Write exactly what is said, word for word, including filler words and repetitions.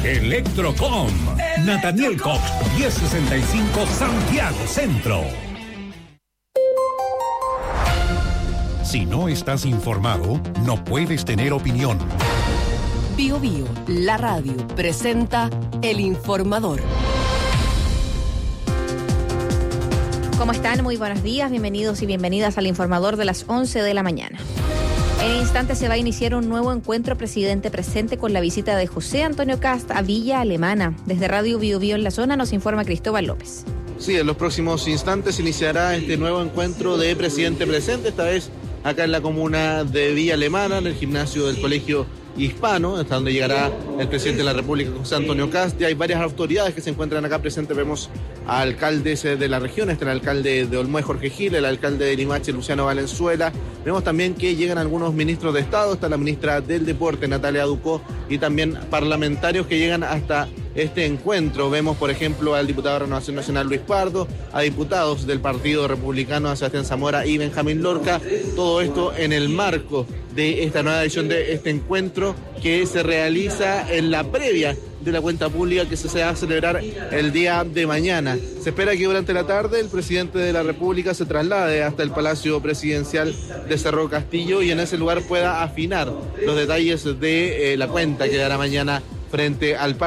Electrocom. Nathaniel Cox, diez sesenta y cinco, Santiago Centro. Si no estás informado, no puedes tener opinión. Bio Bio, la radio, presenta El Informador. ¿Cómo están? Muy buenos días, bienvenidos y bienvenidas al Informador de las once de la mañana. En instantes se va a iniciar un nuevo encuentro presidente presente con la visita de José Antonio Kast a Villa Alemana. Desde Radio Bio Bio en la zona nos informa Cristóbal López. Sí, en los próximos instantes iniciará este nuevo encuentro de presidente presente, esta vez acá en la comuna de Villa Alemana, en el gimnasio del Colegio Hispano, hasta donde llegará el presidente de la República, José Antonio Kast. Ya hay varias autoridades que se encuentran acá presentes. Vemos a alcaldes de la región, está el alcalde de Olmué, Jorge Gil, el alcalde de Limache, Luciano Valenzuela. Vemos también que llegan algunos ministros de Estado, está la ministra del Deporte, Natalia Ducó, y también parlamentarios que llegan hasta este encuentro. Vemos, por ejemplo, al diputado de Renovación Nacional, Luis Pardo, a diputados del Partido Republicano, a Sebastián Zamora y Benjamín Lorca. Todo esto en el marco de esta nueva edición de este encuentro que se realiza en la previa de la cuenta pública que se va a celebrar el día de mañana. Se espera que durante la tarde el presidente de la República se traslade hasta el Palacio Presidencial de Cerro Castillo y en ese lugar pueda afinar los detalles de eh, la cuenta que dará mañana frente al